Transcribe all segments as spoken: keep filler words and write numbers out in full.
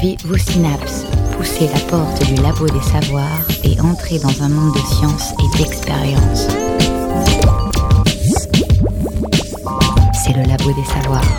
Activez vos synapses, poussez la porte du labo des savoirs et entrez dans un monde de science et d'expérience. C'est le labo des savoirs.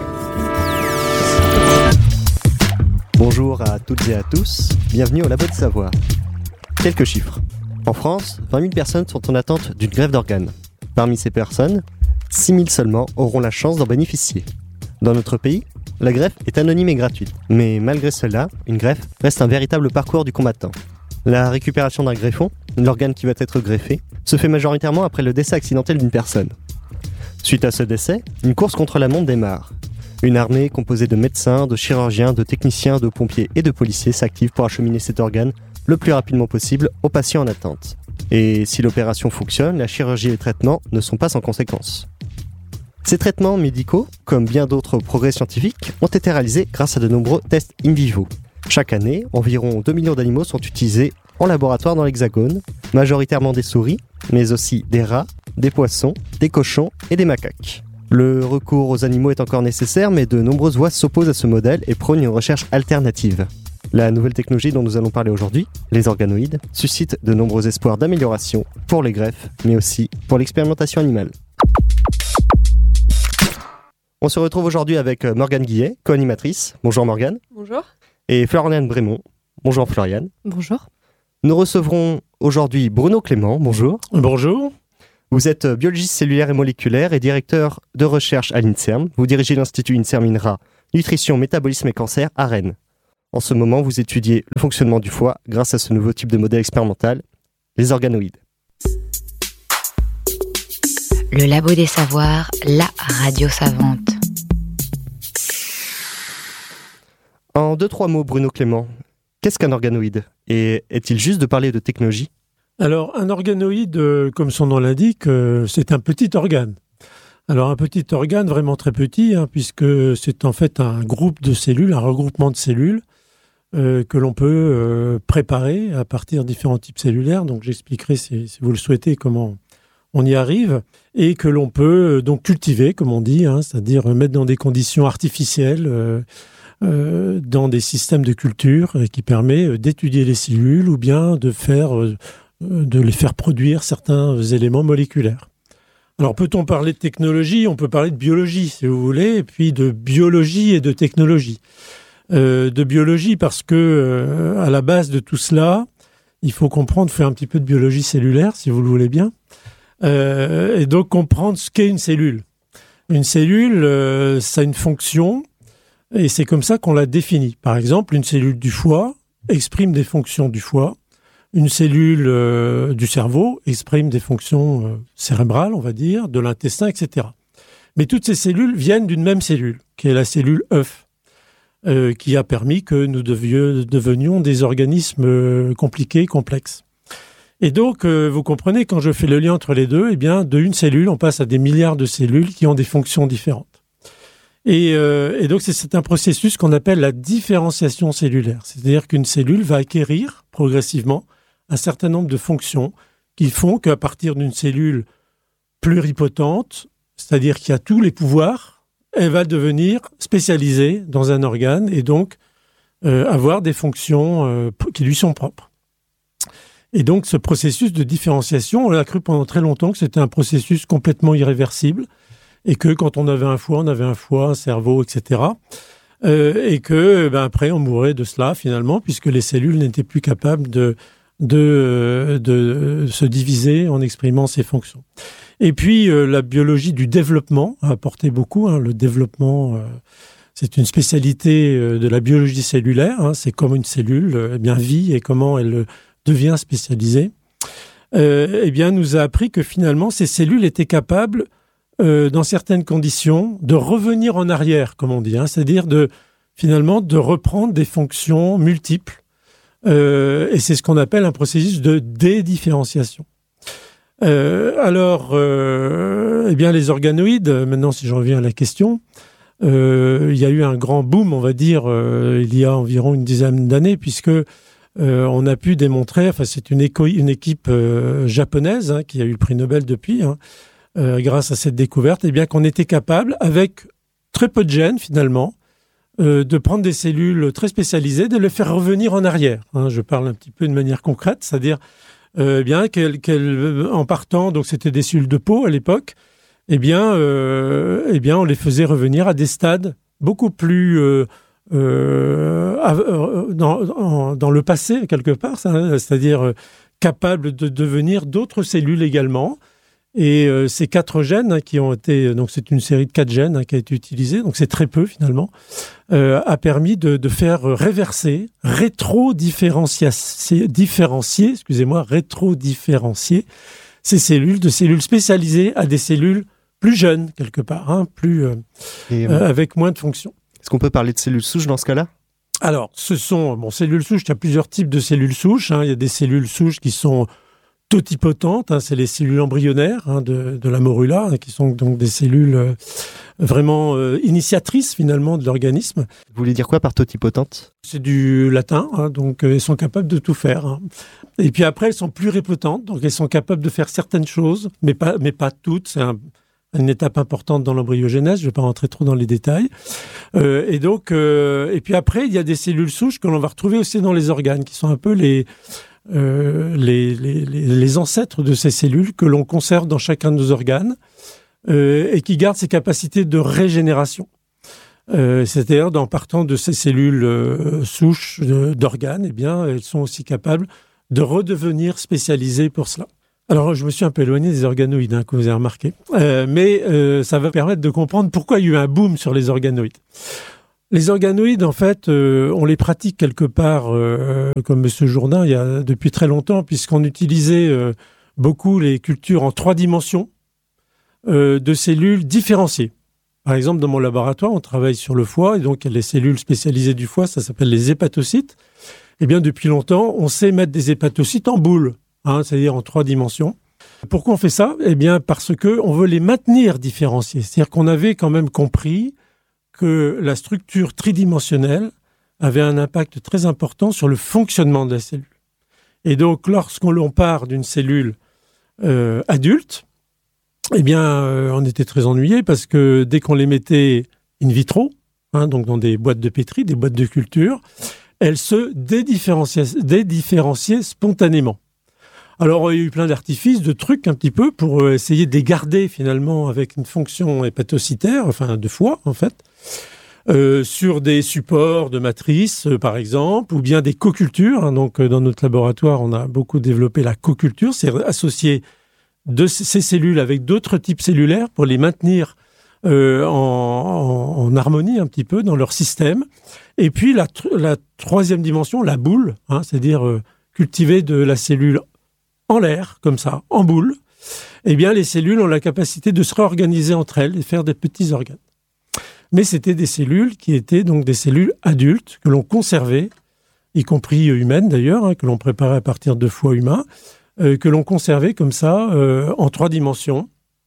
Bonjour à toutes et à tous, bienvenue au labo des savoirs. Quelques chiffres. En France, vingt mille personnes sont en attente d'une greffe d'organes. Parmi ces personnes, six mille seulement auront la chance d'en bénéficier. Dans notre pays, la greffe est anonyme et gratuite. Mais malgré cela, une greffe reste un véritable parcours du combattant. La récupération d'un greffon, l'organe qui va être greffé, se fait majoritairement après le décès accidentel d'une personne. Suite à ce décès, une course contre la montre démarre. Une armée composée de médecins, de chirurgiens, de techniciens, de pompiers et de policiers s'active pour acheminer cet organe le plus rapidement possible aux patients en attente. Et si l'opération fonctionne, la chirurgie et les traitements ne sont pas sans conséquences. Ces traitements médicaux, comme bien d'autres progrès scientifiques, ont été réalisés grâce à de nombreux tests in vivo. Chaque année, environ deux millions d'animaux sont utilisés en laboratoire dans l'Hexagone, majoritairement des souris, mais aussi des rats, des poissons, des cochons et des macaques. Le recours aux animaux est encore nécessaire, mais de nombreuses voix s'opposent à ce modèle et prônent une recherche alternative. La nouvelle technologie dont nous allons parler aujourd'hui, les organoïdes, suscite de nombreux espoirs d'amélioration pour les greffes, mais aussi pour l'expérimentation animale. On se retrouve aujourd'hui avec Morgane Guillet, co-animatrice. Bonjour Morgane. Bonjour. Et Floriane Brémond. Bonjour Floriane. Bonjour. Nous recevrons aujourd'hui Bruno Clément. Bonjour. Bonjour. Vous êtes biologiste cellulaire et moléculaire et directeur de recherche à l'INSERM. Vous dirigez l'Institut INSERM INRA, Nutrition, Métabolisme et Cancer à Rennes. En ce moment, vous étudiez le fonctionnement du foie grâce à ce nouveau type de modèle expérimental, les organoïdes. Le labo des savoirs, la radio savante. En deux, trois mots, Bruno Clément, qu'est-ce qu'un organoïde ? Et est-il juste de parler de technologie ? Alors, un organoïde, euh, comme son nom l'indique, euh, c'est un petit organe. Alors, un petit organe vraiment très petit, hein, puisque c'est en fait un groupe de cellules, un regroupement de cellules euh, que l'on peut euh, préparer à partir de différents types cellulaires. Donc, j'expliquerai, si, si vous le souhaitez, comment on y arrive, et que l'on peut euh, donc cultiver, comme on dit, hein, c'est-à-dire mettre dans des conditions artificielles, euh, euh, dans des systèmes de culture euh, qui permet d'étudier les cellules ou bien de faire, euh, de les faire produire certains éléments moléculaires. Alors, peut-on parler de technologie ? On peut parler de biologie, si vous voulez, et puis de biologie et de technologie. Euh, de biologie parce que, euh, à la base de tout cela, il faut comprendre, faire un petit peu de biologie cellulaire, si vous le voulez bien. Euh, et donc comprendre ce qu'est une cellule. Une cellule, euh, ça a une fonction, et c'est comme ça qu'on la définit. Par exemple, une cellule du foie exprime des fonctions du foie, une cellule euh, du cerveau exprime des fonctions euh, cérébrales, on va dire, de l'intestin, et cetera. Mais toutes ces cellules viennent d'une même cellule, qui est la cellule œuf, euh, qui a permis que nous devions, devenions des organismes euh, compliqués, complexes. Et donc, euh, vous comprenez, quand je fais le lien entre les deux, eh bien, de une cellule, on passe à des milliards de cellules qui ont des fonctions différentes. Et, euh, et donc, c'est, c'est un processus qu'on appelle la différenciation cellulaire. C'est-à-dire qu'une cellule va acquérir progressivement un certain nombre de fonctions qui font qu'à partir d'une cellule pluripotente, c'est-à-dire qui a tous les pouvoirs, elle va devenir spécialisée dans un organe et donc euh, avoir des fonctions euh, qui lui sont propres. Et donc, ce processus de différenciation, on a cru pendant très longtemps que c'était un processus complètement irréversible et que quand on avait un foie, on avait un foie, un cerveau, et cetera. Euh, et que, ben, après, on mourrait de cela, finalement, puisque les cellules n'étaient plus capables de, de, de se diviser en exprimant ces fonctions. Et puis, euh, la biologie du développement a apporté beaucoup. Hein, le développement, euh, c'est une spécialité euh, de la biologie cellulaire. Hein, c'est comme une cellule euh, eh bien, vit et comment elle devient spécialisée, euh, eh bien, nous a appris que finalement, ces cellules étaient capables, euh, dans certaines conditions, de revenir en arrière, comme on dit, hein, c'est-à-dire de, finalement, de reprendre des fonctions multiples. Euh, et c'est ce qu'on appelle un processus de dédifférenciation. Euh, alors, euh, eh bien, les organoïdes, maintenant, si je reviens à la question, euh, il y a eu un grand boom, on va dire, euh, il y a environ une dizaine d'années, puisque Euh, on a pu démontrer, enfin c'est une, éco- une équipe euh, japonaise hein, qui a eu le prix Nobel depuis, hein, euh, grâce à cette découverte, eh bien qu'on était capable, avec très peu de gènes finalement, euh, de prendre des cellules très spécialisées, de les faire revenir en arrière. Hein, je parle un petit peu de manière concrète, c'est-à-dire euh, bien qu'elles, qu'elles, en partant, donc c'était des cellules de peau à l'époque, eh bien, euh, eh bien, on les faisait revenir à des stades beaucoup plus euh, euh, dans, en, dans le passé quelque part, ça, c'est-à-dire euh, capables de devenir d'autres cellules également. Et euh, ces quatre gènes hein, qui ont été, donc c'est une série de quatre gènes hein, qui a été utilisée, donc c'est très peu finalement, euh, a permis de, de faire réverser, rétro-différencier, différencier, excusez-moi, rétro-différencier ces cellules de cellules spécialisées à des cellules plus jeunes quelque part, hein, plus euh, Et, euh, avec moins de fonctions. Est-ce qu'on peut parler de cellules souches dans ce cas-là ? Alors, ce sont, bon, cellules souches, il y a plusieurs types de cellules souches. Hein. Il y a des cellules souches qui sont totipotentes, hein, c'est les cellules embryonnaires hein, de, de la morula, hein, qui sont donc des cellules euh, vraiment euh, initiatrices finalement de l'organisme. Vous voulez dire quoi par totipotente ? C'est du latin, hein, donc euh, elles sont capables de tout faire. Hein. Et puis après, elles sont pluripotentes, donc elles sont capables de faire certaines choses, mais pas, mais pas toutes. C'est un, une étape importante dans l'embryogenèse, je ne vais pas rentrer trop dans les détails. Euh, et donc, euh, et puis après, il y a des cellules souches que l'on va retrouver aussi dans les organes, qui sont un peu les Euh, les, les, les ancêtres de ces cellules que l'on conserve dans chacun de nos organes euh, et qui gardent ces capacités de régénération. Euh, c'est-à-dire, en partant de ces cellules euh, souches euh, d'organes, eh bien, elles sont aussi capables de redevenir spécialisées pour cela. Alors, je me suis un peu éloigné des organoïdes, hein, comme vous avez remarqué, euh, mais euh, ça va permettre de comprendre pourquoi il y a eu un boom sur les organoïdes. Les organoïdes, en fait, euh, on les pratique quelque part, euh, comme M. Jourdain, il y a depuis très longtemps, puisqu'on utilisait euh, beaucoup les cultures en trois dimensions euh, de cellules différenciées. Par exemple, dans mon laboratoire, on travaille sur le foie, et donc il y a les cellules spécialisées du foie, ça s'appelle les hépatocytes. Eh bien, depuis longtemps, on sait mettre des hépatocytes en boule, hein, c'est-à-dire en trois dimensions. Pourquoi on fait ça ? Eh bien, parce qu'on veut les maintenir différenciés. C'est-à-dire qu'on avait quand même compris que la structure tridimensionnelle avait un impact très important sur le fonctionnement de la cellule. Et donc, lorsqu'on part d'une cellule euh, adulte, eh bien, euh, on était très ennuyés parce que dès qu'on les mettait in vitro, hein, donc dans des boîtes de pétri, des boîtes de culture, elles se dédifférenciaient, dédifférenciaient spontanément. Alors, il y a eu plein d'artifices, de trucs un petit peu pour essayer de les garder finalement avec une fonction hépatocytaire, enfin de foie en fait, euh, sur des supports de matrices euh, par exemple, ou bien des co-cultures. Hein, donc, dans notre laboratoire, on a beaucoup développé la co-culture, c'est associer de ces cellules avec d'autres types cellulaires pour les maintenir euh, en, en, en harmonie un petit peu dans leur système. Et puis, la, la troisième dimension, la boule, hein, c'est-à-dire euh, cultiver de la cellule en l'air, comme ça, en boule, eh bien, les cellules ont la capacité de se réorganiser entre elles et faire des petits organes. Mais c'était des cellules qui étaient donc des cellules adultes que l'on conservait, y compris humaines d'ailleurs, hein, que l'on préparait à partir de foie humain, euh, que l'on conservait comme ça, euh, en trois dimensions.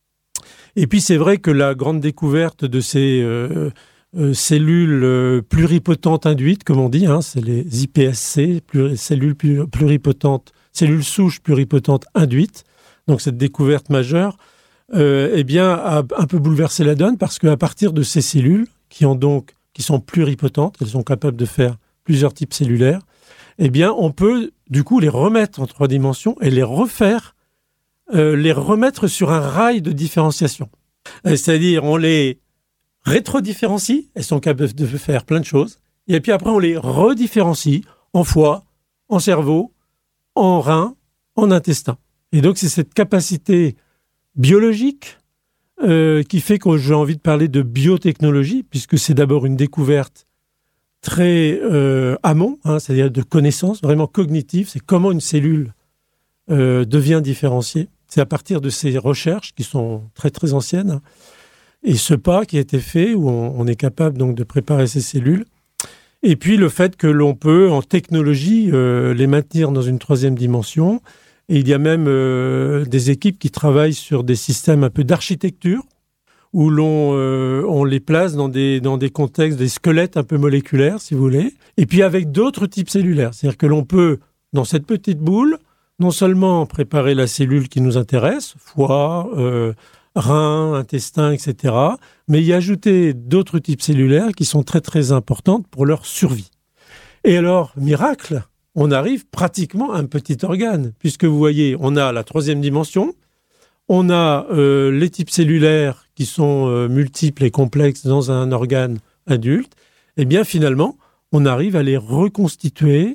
Et puis, c'est vrai que la grande découverte de ces euh, euh, cellules euh, pluripotentes induites, comme on dit, hein, c'est les I P S C, pluri- cellules pluripotentes, cellules souches pluripotentes induites, donc cette découverte majeure, euh, eh bien, a un peu bouleversé la donne parce qu'à partir de ces cellules, qui, ont donc, qui sont pluripotentes, elles sont capables de faire plusieurs types cellulaires, eh bien, on peut du coup les remettre en trois dimensions et les refaire, euh, les remettre sur un rail de différenciation. Euh, c'est-à-dire, on les rétro-différencie, elles sont capables de faire plein de choses, et puis après, on les redifférencie en foie, en cerveau, en rein, en intestin. Et donc, c'est cette capacité biologique euh, qui fait que j'ai envie de parler de biotechnologie, puisque c'est d'abord une découverte très euh, amont, hein, c'est-à-dire de connaissances vraiment cognitives. C'est comment une cellule euh, devient différenciée. C'est à partir de ces recherches qui sont très, très anciennes. Hein, et ce pas qui a été fait, où on, on est capable donc de préparer ces cellules. Et puis le fait que l'on peut, en technologie, euh, les maintenir dans une troisième dimension. Et il y a même euh, des équipes qui travaillent sur des systèmes un peu d'architecture, où l'on euh, on les place dans des, dans des contextes, des squelettes un peu moléculaires, si vous voulez. Et puis avec d'autres types cellulaires. C'est-à-dire que l'on peut, dans cette petite boule, non seulement préparer la cellule qui nous intéresse, foie, euh, reins, intestins, et cetera, mais y ajouter d'autres types cellulaires qui sont très très importantes pour leur survie. Et alors, miracle, on arrive pratiquement à un petit organe, puisque vous voyez, on a la troisième dimension, on a euh, les types cellulaires qui sont euh, multiples et complexes dans un organe adulte, et bien finalement, on arrive à les reconstituer.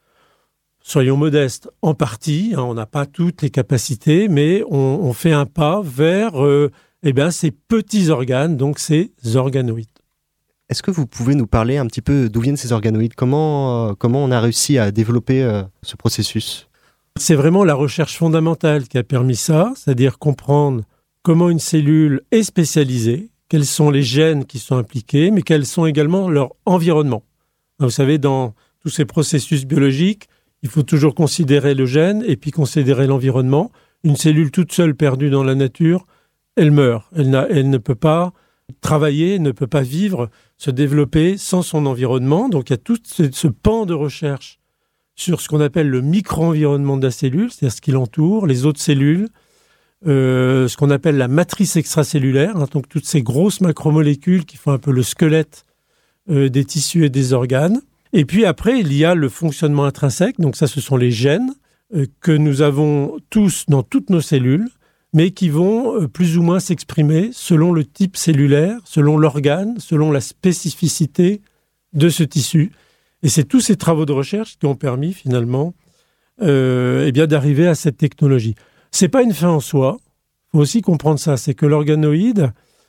Soyons modestes, en partie, hein, on n'a pas toutes les capacités, mais on, on fait un pas vers euh, eh bien, ces petits organes, donc ces organoïdes. Est-ce que vous pouvez nous parler un petit peu d'où viennent ces organoïdes ? Comment, euh, comment on a réussi à développer euh, ce processus ? C'est vraiment la recherche fondamentale qui a permis ça, c'est-à-dire comprendre comment une cellule est spécialisée, quels sont les gènes qui sont impliqués, mais quels sont également leur environnement. Vous savez, dans tous ces processus biologiques, il faut toujours considérer le gène et puis considérer l'environnement. Une cellule toute seule perdue dans la nature, elle meurt. Elle, n'a, elle ne peut pas travailler, ne peut pas vivre, se développer sans son environnement. Donc il y a tout ce, ce pan de recherche sur ce qu'on appelle le micro-environnement de la cellule, c'est-à-dire ce qui l'entoure, les autres cellules, euh, ce qu'on appelle la matrice extracellulaire, hein, donc toutes ces grosses macromolécules qui font un peu le squelette euh, des tissus et des organes. Et puis après, il y a le fonctionnement intrinsèque, donc ça ce sont les gènes euh, que nous avons tous dans toutes nos cellules, mais qui vont euh, plus ou moins s'exprimer selon le type cellulaire, selon l'organe, selon la spécificité de ce tissu. Et c'est tous ces travaux de recherche qui ont permis finalement euh, eh bien, d'arriver à cette technologie. C'est pas une fin en soi, il faut aussi comprendre ça, c'est que l'organoïde,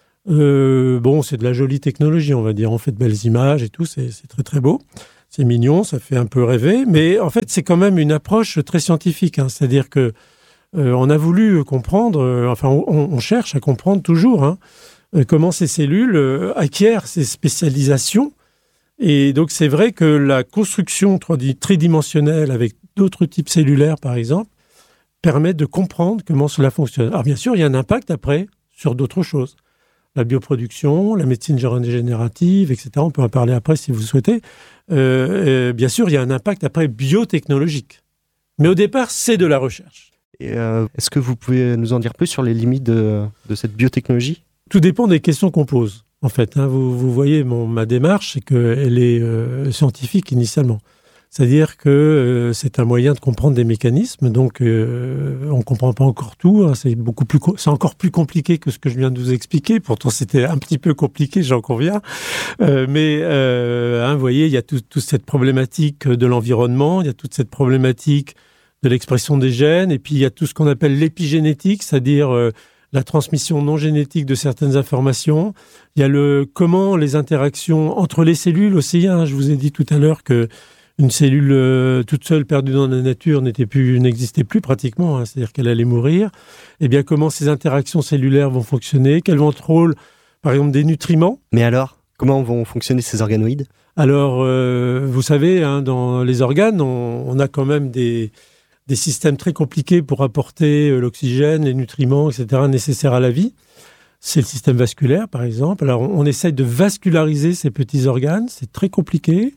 euh, bon, c'est de la jolie technologie, on va dire, on fait de belles images et tout, c'est, c'est très très beau. C'est mignon, ça fait un peu rêver, mais en fait, c'est quand même une approche très scientifique. Hein. C'est-à-dire que euh, on a voulu comprendre, euh, enfin, on, on cherche à comprendre toujours hein, euh, comment ces cellules euh, acquièrent ces spécialisations. Et donc, c'est vrai que la construction tridimensionnelle avec d'autres types cellulaires, par exemple, permet de comprendre comment cela fonctionne. Alors, bien sûr, il y a un impact après sur d'autres choses. La bioproduction, la médecine générative, et cetera. On peut en parler après si vous souhaitez. Euh, bien sûr, il y a un impact après biotechnologique. Mais au départ, c'est de la recherche. Et euh, est-ce que vous pouvez nous en dire plus sur les limites de, de cette biotechnologie ? Tout dépend des questions qu'on pose, en fait. Hein. Vous, vous voyez, mon, ma démarche, c'est qu'elle est euh, scientifique initialement. C'est-à-dire que euh, c'est un moyen de comprendre des mécanismes, donc euh, on ne comprend pas encore tout, hein, c'est, beaucoup plus, c'est encore plus compliqué que ce que je viens de vous expliquer, pourtant c'était un petit peu compliqué, j'en conviens, euh, mais euh, hein, vous voyez, il y a toute tout cette problématique de l'environnement, il y a toute cette problématique de l'expression des gènes, et puis il y a tout ce qu'on appelle l'épigénétique, c'est-à-dire euh, la transmission non génétique de certaines informations, il y a le comment les interactions entre les cellules aussi, hein, je vous ai dit tout à l'heure que une cellule euh, toute seule perdue dans la nature n'était plus, n'existait plus pratiquement, hein, c'est-à-dire qu'elle allait mourir. Eh bien, comment ces interactions cellulaires vont fonctionner ? Quel va être le rôle, par exemple, des nutriments ? Mais alors, comment vont fonctionner ces organoïdes ? Alors, euh, vous savez, hein, dans les organes, on, on a quand même des, des systèmes très compliqués pour apporter euh, l'oxygène, les nutriments, et cetera nécessaires à la vie. C'est le système vasculaire, par exemple. Alors, on, on essaye de vasculariser ces petits organes, c'est très compliqué.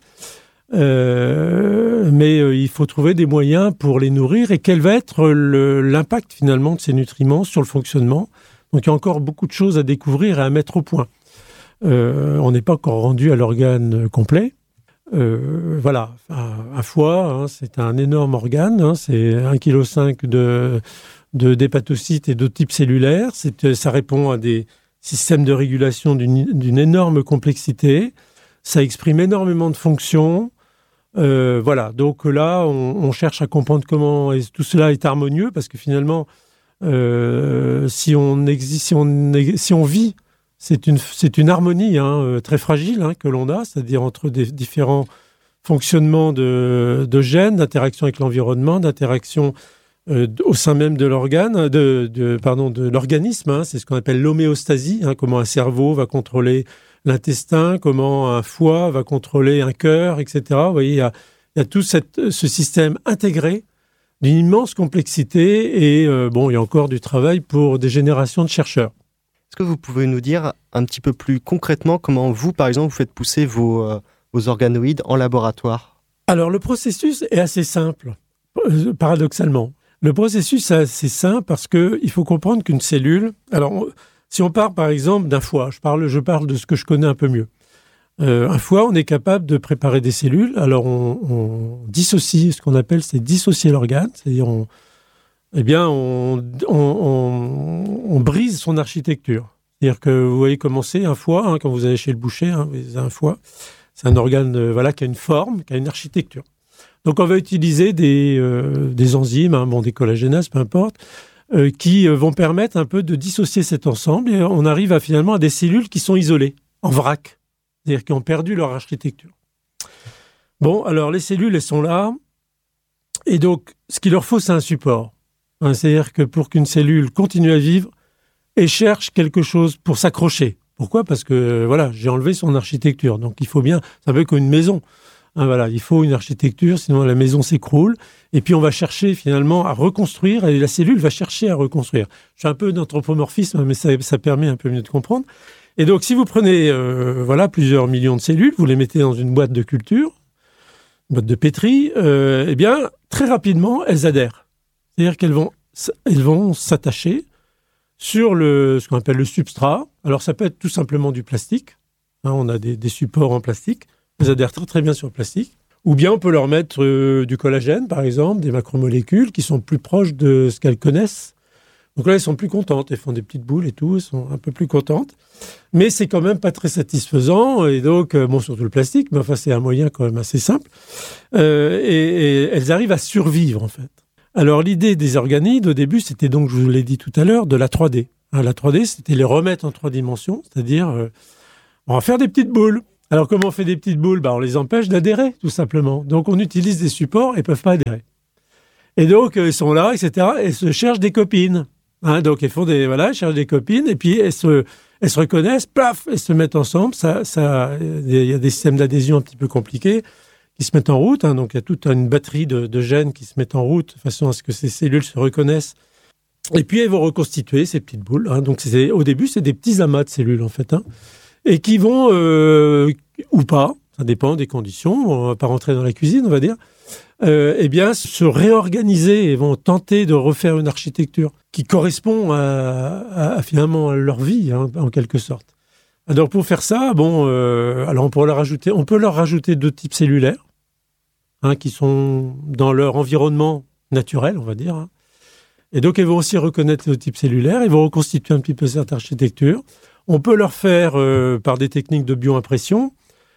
Euh, mais euh, il faut trouver des moyens pour les nourrir et quel va être le, l'impact finalement de ces nutriments sur le fonctionnement. Donc il y a encore beaucoup de choses à découvrir et à mettre au point. Euh, on n'est pas encore rendu à l'organe complet. Euh, voilà, un, un foie, hein, c'est un énorme organe, hein, c'est un virgule cinq kilos de, de, d'hépatocytes et d'autres types cellulaires. C'est, ça répond à des systèmes de régulation d'une, d'une énorme complexité. Ça exprime énormément de fonctions. Euh, voilà, donc là, on, on cherche à comprendre comment tout cela est harmonieux, parce que finalement, euh, si, on existe, si, on, si on vit, c'est une, c'est une harmonie hein, très fragile hein, que l'on a, c'est-à-dire entre des différents fonctionnements de, de gènes, d'interaction avec l'environnement, d'interaction euh, au sein même de l'organe, de, de, pardon, de l'organisme. Hein, c'est ce qu'on appelle l'homéostasie, hein, comment un cerveau va contrôler l'intestin, comment un foie va contrôler un cœur, et cetera. Vous voyez, il y a, il y a tout cette, ce système intégré d'une immense complexité et euh, bon, il y a encore du travail pour des générations de chercheurs. Est-ce que vous pouvez nous dire un petit peu plus concrètement comment vous, par exemple, vous faites pousser vos, euh, vos organoïdes en laboratoire ? Alors, le processus est assez simple, euh, paradoxalement. Le processus, c'est assez simple parce qu'il faut comprendre qu'une cellule... Alors, on, si on part par exemple d'un foie, je parle, je parle de ce que je connais un peu mieux. Euh, un foie, on est capable de préparer des cellules. Alors, on, on dissocie, ce qu'on appelle, c'est dissocier l'organe. C'est-à-dire, on, eh bien, on, on, on, on brise son architecture. C'est-à-dire que vous voyez comment c'est un foie, hein, quand vous allez chez le boucher, hein, vous avez un foie. C'est un organe euh, voilà, qui a une forme, qui a une architecture. Donc, on va utiliser des, euh, des enzymes, hein, bon, des collagénases, peu importe, euh, qui euh, vont permettre un peu de dissocier cet ensemble. Et on arrive à, finalement à des cellules qui sont isolées, en vrac. C'est-à-dire qui ont perdu leur architecture. Bon, alors les cellules, elles sont là. Et donc, ce qu'il leur faut, c'est un support. Hein, c'est-à-dire que pour qu'une cellule continue à vivre, elle cherche quelque chose pour s'accrocher. Pourquoi ? Parce que, euh, voilà, j'ai enlevé son architecture. Donc, il faut bien, c'est un peu comme une maison. Hein, voilà, il faut une architecture, sinon la maison s'écroule. Et puis, on va chercher finalement à reconstruire, et la cellule va chercher à reconstruire. Je fais un peu d'anthropomorphisme, mais ça, ça permet un peu mieux de comprendre. Et donc, si vous prenez euh, voilà, plusieurs millions de cellules, vous les mettez dans une boîte de culture, une boîte de pétri, euh, eh bien, très rapidement, elles adhèrent. C'est-à-dire qu'elles vont, elles vont s'attacher sur le, ce qu'on appelle le substrat. Alors, ça peut être tout simplement du plastique. Hein, on a des, des supports en plastique. Elles adhèrent très, très bien sur le plastique. Ou bien, on peut leur mettre euh, du collagène, par exemple, des macromolécules qui sont plus proches de ce qu'elles connaissent. Donc là, elles sont plus contentes, elles font des petites boules et tout, elles sont un peu plus contentes. Mais c'est quand même pas très satisfaisant, et donc, euh, bon, surtout le plastique, mais enfin, c'est un moyen quand même assez simple. Euh, et, et elles arrivent à survivre, en fait. Alors, l'idée des organides, au début, c'était donc, je vous l'ai dit tout à l'heure, de la trois D. Hein, la trois D, c'était les remettre en trois dimensions, c'est-à-dire, euh, on va faire des petites boules. Alors, comment on fait des petites boules ? Bah, on les empêche d'adhérer, tout simplement. Donc, on utilise des supports et ne peuvent pas adhérer. Et donc, euh, ils sont là, et cetera, et se cherchent des copines. Hein, donc, elles font des, voilà, elles cherchent des copines, et puis elles se, elles se reconnaissent, paf, elles se mettent ensemble. Ça, ça, il y a des systèmes d'adhésion un petit peu compliqués qui se mettent en route. Hein, donc, il y a toute une batterie de, de gènes qui se mettent en route de façon à ce que ces cellules se reconnaissent. Et puis, elles vont reconstituer ces petites boules. Hein, donc, c'est, au début, c'est des petits amas de cellules, en fait, hein, et qui vont, euh, ou pas, ça dépend des conditions, on ne va pas rentrer dans la cuisine, on va dire, Euh, eh bien, se réorganiser et vont tenter de refaire une architecture qui correspond à, à, à finalement à leur vie, hein, en quelque sorte. Alors, pour faire ça, bon, euh, alors on peut leur rajouter, on peut leur rajouter deux types cellulaires, hein, qui sont dans leur environnement naturel, on va dire. Hein. Et donc, elles vont aussi reconnaître le type cellulaire, elles vont reconstituer un petit peu cette architecture. On peut leur faire, euh, par des techniques de bioimpression,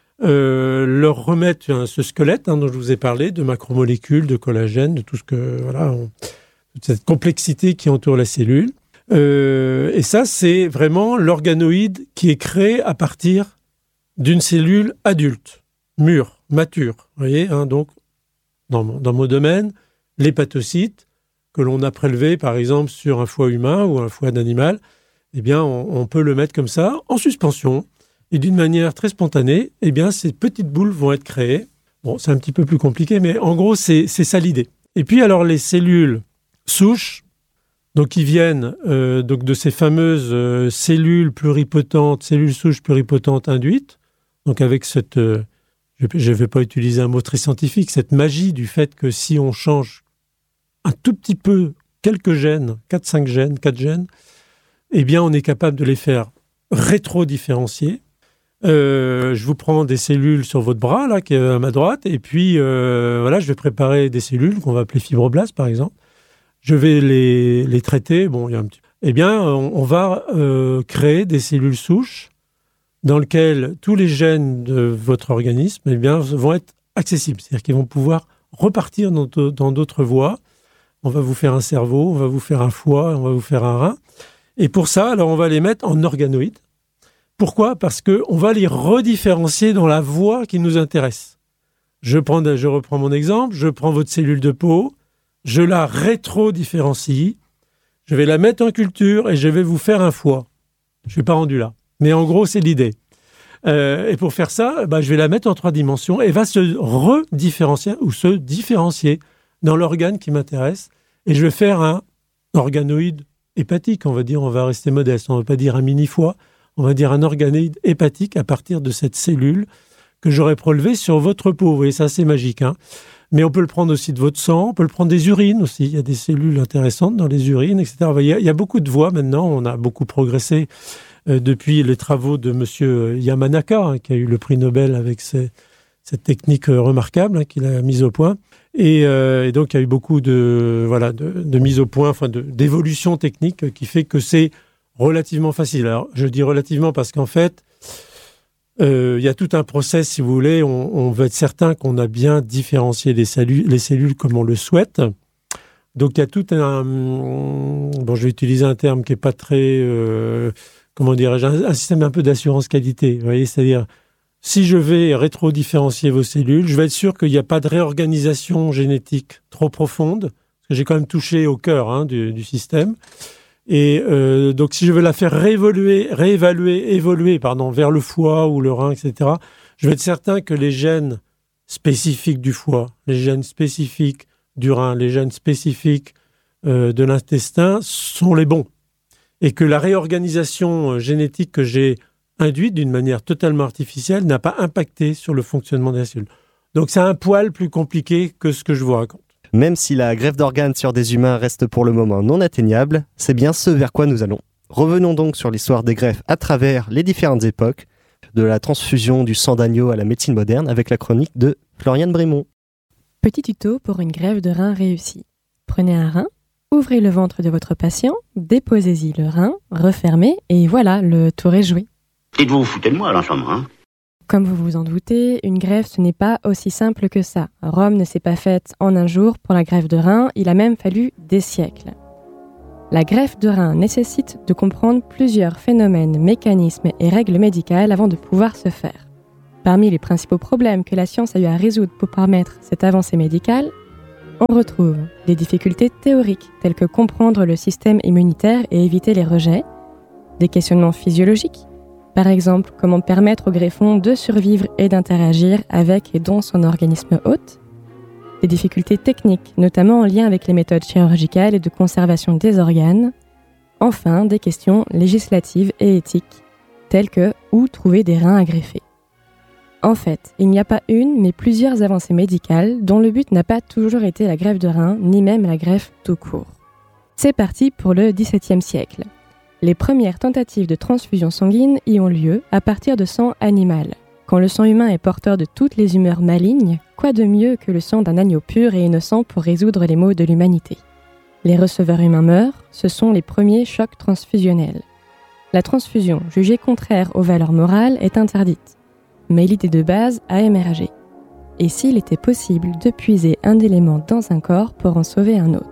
Euh, leur remettre hein, ce squelette hein, dont je vous ai parlé, de macromolécules, de collagène, de tout ce que voilà, on, toute cette complexité qui entoure la cellule. Euh, et ça, c'est vraiment l'organoïde qui est créé à partir d'une cellule adulte, mûre, mature. Vous voyez, hein, donc dans mon, dans mon domaine, l'hépatocyte que l'on a prélevé, par exemple, sur un foie humain ou un foie d'animal, eh bien, on, on peut le mettre comme ça, en suspension. Et d'une manière très spontanée, eh bien, ces petites boules vont être créées. Bon, c'est un petit peu plus compliqué, mais en gros, c'est, c'est ça l'idée. Et puis, alors, les cellules souches, donc, qui viennent euh, donc de ces fameuses euh, cellules pluripotentes, cellules souches pluripotentes induites, donc avec cette, euh, je ne vais pas utiliser un mot très scientifique, cette magie du fait que si on change un tout petit peu quelques gènes, quatre cinq gènes, quatre gènes, eh bien, on est capable de les faire rétro-différencier. Euh, je vous prends des cellules sur votre bras, là, qui est à ma droite, et puis euh, voilà, je vais préparer des cellules qu'on va appeler fibroblastes, par exemple. Je vais les, les traiter. Bon, il y a un petit. Eh bien, on, on va euh, créer des cellules souches dans lesquelles tous les gènes de votre organisme, eh bien, vont être accessibles, c'est-à-dire qu'ils vont pouvoir repartir dans, dans d'autres voies. On va vous faire un cerveau, on va vous faire un foie, on va vous faire un rein. Et pour ça, alors, on va les mettre en organoïdes. Pourquoi ? Parce qu'on va les redifférencier dans la voie qui nous intéresse. Je, prends, je reprends mon exemple, je prends votre cellule de peau, je la rétro-différencie, je vais la mettre en culture et je vais vous faire un foie. Je ne suis pas rendu là. Mais en gros, c'est l'idée. Euh, et pour faire ça, bah, je vais la mettre en trois dimensions et va se redifférencier ou se différencier dans l'organe qui m'intéresse. Et je vais faire un organoïde hépatique, on va dire, on va rester modeste, on ne va pas dire un mini-foie, on va dire un organoïde hépatique à partir de cette cellule que j'aurais prélevée sur votre peau. Vous voyez, ça c'est magique. Hein. Mais on peut le prendre aussi de votre sang, on peut le prendre des urines aussi. Il y a des cellules intéressantes dans les urines, et cetera. Il y a, il y a beaucoup de voies maintenant. On a beaucoup progressé euh, depuis les travaux de M. Yamanaka, hein, qui a eu le prix Nobel avec ses, cette technique remarquable hein, qu'il a mise au point. Et, euh, et donc, il y a eu beaucoup de, voilà, de, de mise au point, enfin, de, d'évolution technique qui fait que c'est relativement facile. Alors, je dis relativement parce qu'en fait, Euh, il y a tout un process, si vous voulez. On, on veut être certain qu'on a bien différencié les cellules, les cellules comme on le souhaite. Donc, il y a tout un... Bon, je vais utiliser un terme qui n'est pas très... Euh, comment dirais-je un, un système un peu d'assurance qualité. Vous voyez, c'est-à-dire, si je vais rétro-différencier vos cellules, je vais être sûr qu'il n'y a pas de réorganisation génétique trop profonde, parce que j'ai quand même touché au cœur hein, du, du système. Et euh, donc, si je veux la faire réévoluer, réévaluer, évoluer, pardon, vers le foie ou le rein, et cetera, je vais être certain que les gènes spécifiques du foie, les gènes spécifiques du rein, les gènes spécifiques euh, de l'intestin sont les bons. Et que la réorganisation génétique que j'ai induite d'une manière totalement artificielle n'a pas impacté sur le fonctionnement des cellules. Donc, c'est un poil plus compliqué que ce que je vous raconte. Même si la greffe d'organes sur des humains reste pour le moment non atteignable, c'est bien ce vers quoi nous allons. Revenons donc sur l'histoire des greffes à travers les différentes époques, de la transfusion du sang d'agneau à la médecine moderne, avec la chronique de Floriane Brémond. Petit tuto pour une greffe de rein réussie. Prenez un rein, ouvrez le ventre de votre patient, déposez-y le rein, refermez, et voilà, le tour est joué. Dites-vous, vous foutez de moi, l'ensemble, hein ? Comme vous vous en doutez, une greffe, ce n'est pas aussi simple que ça. Rome ne s'est pas faite en un jour pour la greffe de rein, il a même fallu des siècles. La greffe de rein nécessite de comprendre plusieurs phénomènes, mécanismes et règles médicales avant de pouvoir se faire. Parmi les principaux problèmes que la science a eu à résoudre pour permettre cette avancée médicale, on retrouve des difficultés théoriques telles que comprendre le système immunitaire et éviter les rejets, des questionnements physiologiques, par exemple, comment permettre au greffon de survivre et d'interagir avec et dans son organisme hôte. Des difficultés techniques, notamment en lien avec les méthodes chirurgicales et de conservation des organes. Enfin, des questions législatives et éthiques, telles que où trouver des reins à greffer. En fait, il n'y a pas une, mais plusieurs avancées médicales dont le but n'a pas toujours été la greffe de rein, ni même la greffe tout court. C'est parti pour le dix-septième siècle. Les premières tentatives de transfusion sanguine y ont lieu à partir de sang animal. Quand le sang humain est porteur de toutes les humeurs malignes, quoi de mieux que le sang d'un agneau pur et innocent pour résoudre les maux de l'humanité ? Les receveurs humains meurent, ce sont les premiers chocs transfusionnels. La transfusion, jugée contraire aux valeurs morales, est interdite. Mais l'idée de base a émergé. Et s'il était possible de puiser un élément dans un corps pour en sauver un autre ?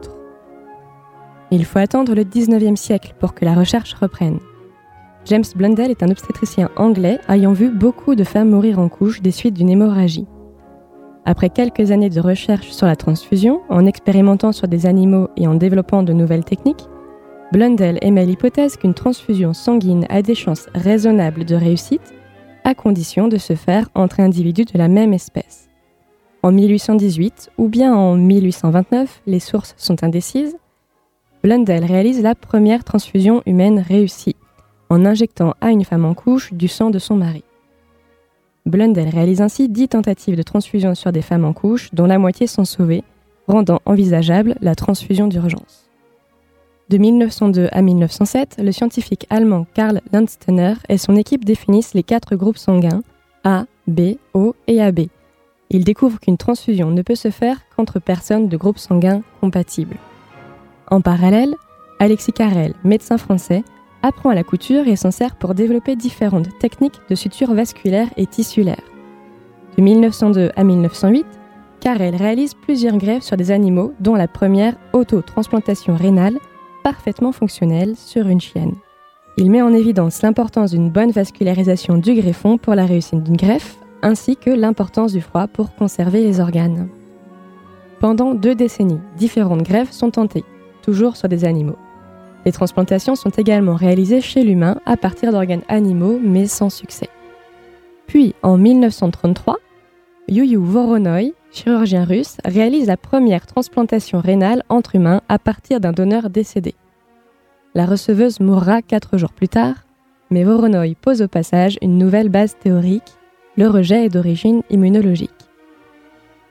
Il faut attendre le dix-neuvième siècle pour que la recherche reprenne. James Blundell est un obstétricien anglais ayant vu beaucoup de femmes mourir en couche des suites d'une hémorragie. Après quelques années de recherche sur la transfusion, en expérimentant sur des animaux et en développant de nouvelles techniques, Blundell émet l'hypothèse qu'une transfusion sanguine a des chances raisonnables de réussite, à condition de se faire entre individus de la même espèce. En mille huit cent dix-huit ou bien en mille huit cent vingt-neuf, les sources sont indécises, Blundell réalise la première transfusion humaine réussie, en injectant à une femme en couche du sang de son mari. Blundell réalise ainsi dix tentatives de transfusion sur des femmes en couche, dont la moitié sont sauvées, rendant envisageable la transfusion d'urgence. De mille neuf cent deux à mille neuf cent sept, le scientifique allemand Karl Landsteiner et son équipe définissent les quatre groupes sanguins A, B, O et A B. Ils découvrent qu'une transfusion ne peut se faire qu'entre personnes de groupes sanguins compatibles. En parallèle, Alexis Carrel, médecin français, apprend à la couture et s'en sert pour développer différentes techniques de suture vasculaire et tissulaire. De mille neuf cent deux à mille neuf cent huit, Carrel réalise plusieurs greffes sur des animaux, dont la première autotransplantation rénale, parfaitement fonctionnelle sur une chienne. Il met en évidence l'importance d'une bonne vascularisation du greffon pour la réussite d'une greffe, ainsi que l'importance du froid pour conserver les organes. Pendant deux décennies, différentes greffes sont tentées, toujours sur des animaux. Les transplantations sont également réalisées chez l'humain à partir d'organes animaux, mais sans succès. Puis, en mille neuf cent trente-trois, Yuyu Voronoï, chirurgien russe, réalise la première transplantation rénale entre humains à partir d'un donneur décédé. La receveuse mourra quatre jours plus tard, mais Voronoï pose au passage une nouvelle base théorique, le rejet est d'origine immunologique.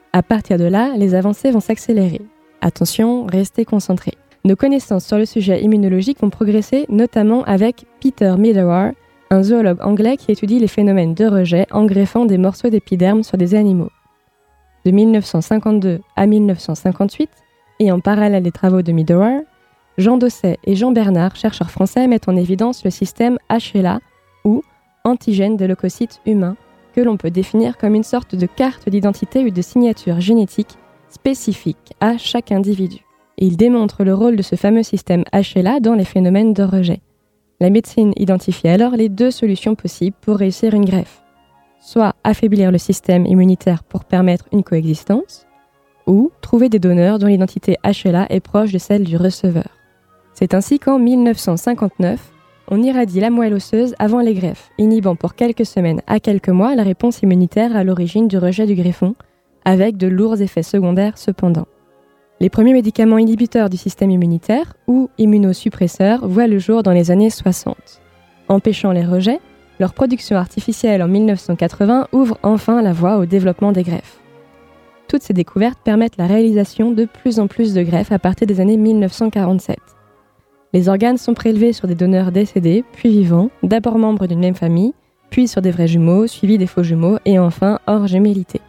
À partir de là, les avancées vont s'accélérer. Attention, restez concentrés. Nos connaissances sur le sujet immunologique vont progresser, notamment avec Peter Medawar, un zoologue anglais qui étudie les phénomènes de rejet en greffant des morceaux d'épiderme sur des animaux. De mille neuf cent cinquante-deux à mille neuf cent cinquante-huit, et en parallèle des travaux de Medawar, Jean Dosset et Jean Bernard, chercheurs français, mettent en évidence le système H L A, ou antigène de leucocytes humains, que l'on peut définir comme une sorte de carte d'identité ou de signature génétique spécifique à chaque individu. Il démontre le rôle de ce fameux système H L A dans les phénomènes de rejet. La médecine identifie alors les deux solutions possibles pour réussir une greffe. Soit affaiblir le système immunitaire pour permettre une coexistence, ou trouver des donneurs dont l'identité H L A est proche de celle du receveur. C'est ainsi qu'en mille neuf cent cinquante-neuf, on irradie la moelle osseuse avant les greffes, inhibant pour quelques semaines à quelques mois la réponse immunitaire à l'origine du rejet du greffon, avec de lourds effets secondaires cependant. Les premiers médicaments inhibiteurs du système immunitaire, ou immunosuppresseurs, voient le jour dans les années soixante. Empêchant les rejets, leur production artificielle en mille neuf cent quatre-vingts ouvre enfin la voie au développement des greffes. Toutes ces découvertes permettent la réalisation de plus en plus de greffes à partir des années mille neuf cent quarante-sept. Les organes sont prélevés sur des donneurs décédés, puis vivants, d'abord membres d'une même famille, puis sur des vrais jumeaux, suivis des faux jumeaux, et enfin hors gémellité.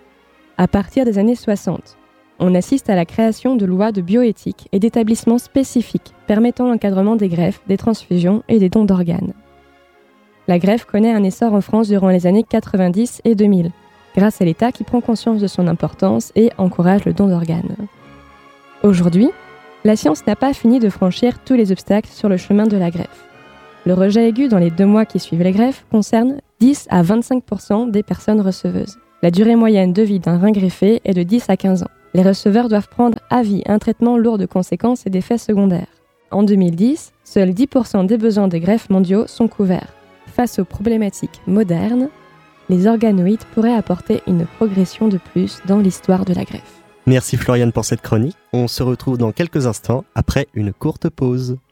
À partir des années soixante, on assiste à la création de lois de bioéthique et d'établissements spécifiques permettant l'encadrement des greffes, des transfusions et des dons d'organes. La greffe connaît un essor en France durant les années quatre-vingt-dix et deux mille, grâce à l'État qui prend conscience de son importance et encourage le don d'organes. Aujourd'hui, la science n'a pas fini de franchir tous les obstacles sur le chemin de la greffe. Le rejet aigu dans les deux mois qui suivent les greffes concerne dix à vingt-cinq pour cent des personnes receveuses. La durée moyenne de vie d'un rein greffé est de dix à quinze ans. Les receveurs doivent prendre à vie un traitement lourd de conséquences et d'effets secondaires. En deux mille dix, seuls dix pour cent des besoins de greffe mondiaux sont couverts. Face aux problématiques modernes, les organoïdes pourraient apporter une progression de plus dans l'histoire de la greffe. Merci Floriane pour cette chronique. On se retrouve dans quelques instants après une courte pause.